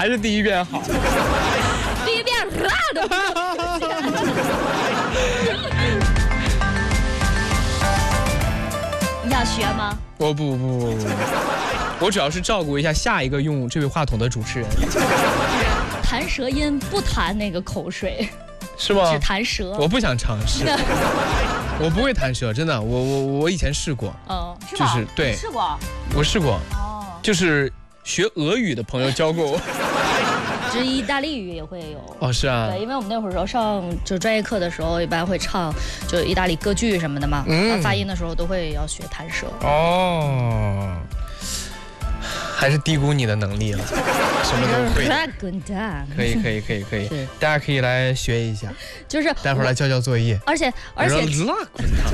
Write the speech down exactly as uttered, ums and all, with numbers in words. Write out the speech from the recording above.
还是第一遍好。 第一遍啊都不你想学吗？ 我不不不不，我主要是照顾一下下一个用这位话筒的主持人。 弹舌音不弹那个口水， 是吗？ 只弹舌。 我不想尝试，我不会弹舌，真的。我我我以前试过， 嗯，是就吗？ 是对， 试过。 我试过， 哦， 就是学俄语的朋友教过我。 其实意大利语也会有。 哦，是啊。 对，因为我们那会儿时候上就专业课的时候，一般会唱就意大利歌剧什么的嘛，嗯，发音的时候都会要学弹舌。 哦，还是低估你的能力了，什么都会。可以可以可以可以，大家可以来学一下， 就是待会儿来交交作业。 而且而且。